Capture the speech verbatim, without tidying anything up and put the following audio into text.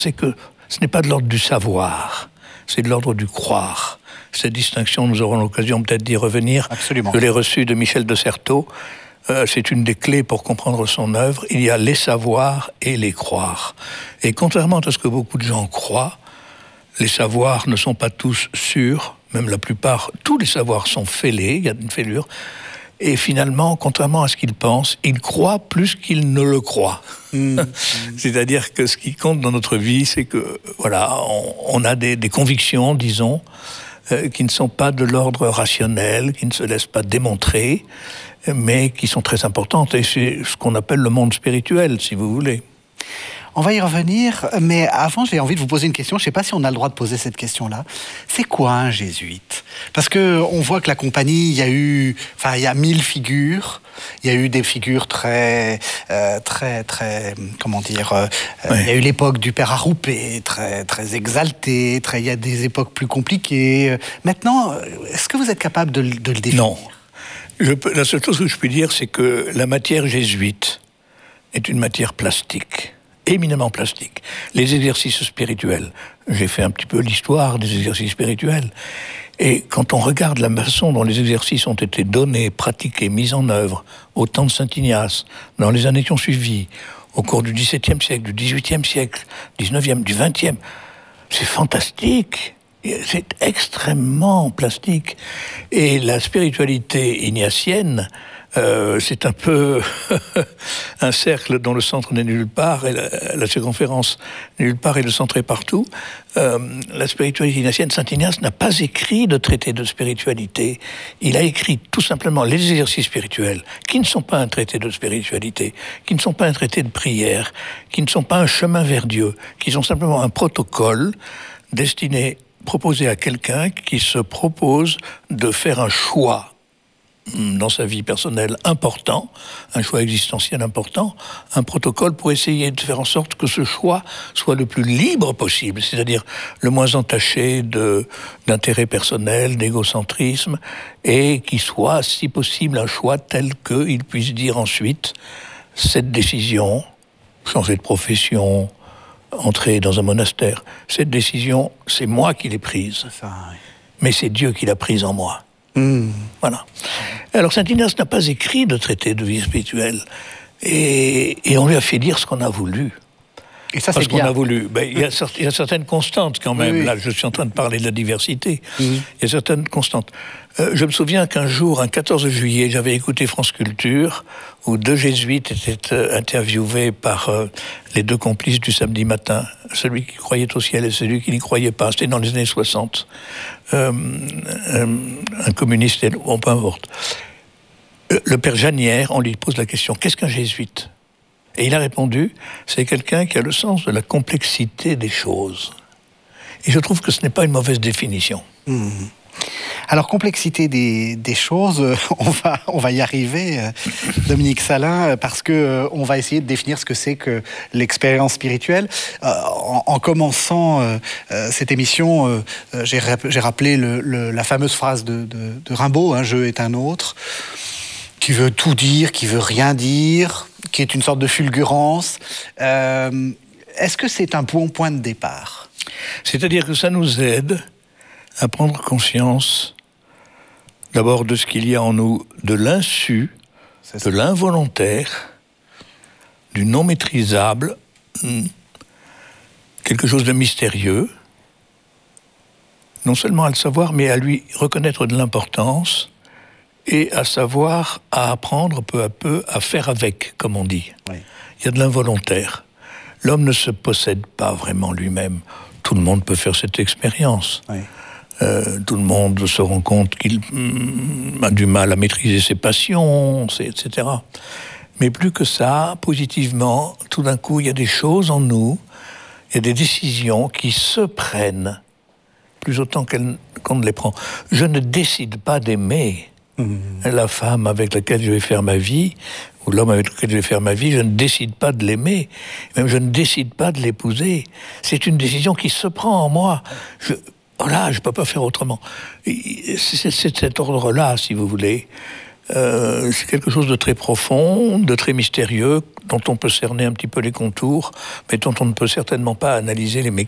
c'est que ce n'est pas de l'ordre du savoir, c'est de l'ordre du croire. Cette distinction, nous aurons l'occasion peut-être d'y revenir. Absolument. Je l'ai reçue de Michel de Certeau. Euh, c'est une des clés pour comprendre son œuvre. Il y a les savoirs et les croire. Et contrairement à ce que beaucoup de gens croient, les savoirs ne sont pas tous sûrs, même la plupart, tous les savoirs sont fêlés, il y a une fêlure. Et finalement, contrairement à ce qu'ils pensent, ils croient plus qu'ils ne le croient. Mmh. C'est-à-dire que ce qui compte dans notre vie, c'est que, voilà, on, on a des, des convictions, disons, euh, qui ne sont pas de l'ordre rationnel, qui ne se laissent pas démontrer, mais qui sont très importantes. Et c'est ce qu'on appelle le monde spirituel, si vous voulez. On va y revenir, mais avant, j'ai envie de vous poser une question. Je ne sais pas si on a le droit de poser cette question-là. C'est quoi un jésuite ? Parce qu'on voit que la compagnie, il y a eu, enfin, il y a mille figures. Il y a eu des figures très, euh, très, très, comment dire, euh, oui. Il y a eu l'époque du père Arroupé, très, très exalté. Très, il y a des époques plus compliquées. Maintenant, est-ce que vous êtes capable de, de le définir ? Non. Je peux, la seule chose que je puis dire, c'est que la matière jésuite est une matière plastique. Éminemment plastique. Les exercices spirituels, j'ai fait un petit peu l'histoire des exercices spirituels, et quand on regarde la façon dont les exercices ont été donnés, pratiqués, mis en œuvre au temps de Saint Ignace, dans les années qui ont suivi, au cours du dix-septième siècle, du dix-huitième siècle, dix-neuvième, du vingtième, c'est fantastique. C'est extrêmement plastique. Et la spiritualité ignatienne, euh, c'est un peu un cercle dont le centre n'est nulle part, et la, la circonférence nulle part et le centre est partout. Euh, la spiritualité ignatienne, Saint Ignace n'a pas écrit de traité de spiritualité. Il a écrit tout simplement les exercices spirituels, qui ne sont pas un traité de spiritualité, qui ne sont pas un traité de prière, qui ne sont pas un chemin vers Dieu, qui sont simplement un protocole destiné proposer à quelqu'un qui se propose de faire un choix dans sa vie personnelle important, un choix existentiel important, un protocole pour essayer de faire en sorte que ce choix soit le plus libre possible, c'est-à-dire le moins entaché de, d'intérêt personnel, d'égocentrisme, et qui soit, si possible, un choix tel qu'il puisse dire ensuite cette décision, changer de profession, entrer dans un monastère, cette décision, c'est moi qui l'ai prise. Ça, oui. Mais c'est Dieu qui l'a prise en moi. Mmh. Voilà. Alors, Saint Ignace n'a pas écrit de traité de vie spirituelle. Et, et on lui a fait dire ce qu'on a voulu. Et ça, Parce c'est bien. qu'on a voulu. Ben, il, y a, il y a certaines constantes, quand même. Oui, oui. Là, je suis en train de parler de la diversité. Mmh. Il y a certaines constantes. Euh, je me souviens qu'un jour, un quatorze juillet, j'avais écouté France Culture, où deux jésuites étaient euh, interviewés par euh, les deux complices du samedi matin, celui qui croyait au ciel et celui qui n'y croyait pas. C'était dans les années soixante. Euh, euh, un communiste, bon, peu importe. Euh, le père Janière, on lui pose la question, qu'est-ce qu'un jésuite ? Et il a répondu, c'est quelqu'un qui a le sens de la complexité des choses. Et je trouve que ce n'est pas une mauvaise définition. Mmh. Alors, complexité des, des choses, on va, on va y arriver, Dominique Salin, parce qu'on on va essayer de définir ce que c'est que l'expérience spirituelle. Euh, en, en commençant euh, cette émission, euh, j'ai, j'ai rappelé le, le, la fameuse phrase de, de, de Rimbaud, un jeu est un autre, qui veut tout dire, qui veut rien dire, qui est une sorte de fulgurance. Euh, est-ce que c'est un bon point de départ ? C'est-à-dire que ça nous aide à prendre conscience d'abord de ce qu'il y a en nous, de l'insu, de l'involontaire, du non maîtrisable, quelque chose de mystérieux, non seulement à le savoir, mais à lui reconnaître de l'importance et à savoir, à apprendre peu à peu à faire avec, comme on dit. Oui. Il y a de l'involontaire. L'homme ne se possède pas vraiment lui-même. Tout le monde peut faire cette expérience. Oui. Euh, tout le monde se rend compte qu'il mm, a du mal à maîtriser ses passions, et cetera. Mais plus que ça, positivement, tout d'un coup, il y a des choses en nous, il y a des décisions qui se prennent, plus autant qu'elles, qu'on ne les prend. Je ne décide pas d'aimer mmh. la femme avec laquelle je vais faire ma vie, ou l'homme avec lequel je vais faire ma vie, je ne décide pas de l'aimer, même je ne décide pas de l'épouser. C'est une décision qui se prend en moi. Je... Voilà, je ne peux pas faire autrement. C'est, c'est cet ordre-là, si vous voulez, Euh, c'est quelque chose de très profond, de très mystérieux, dont on peut cerner un petit peu les contours, mais dont on ne peut certainement pas analyser les, mé-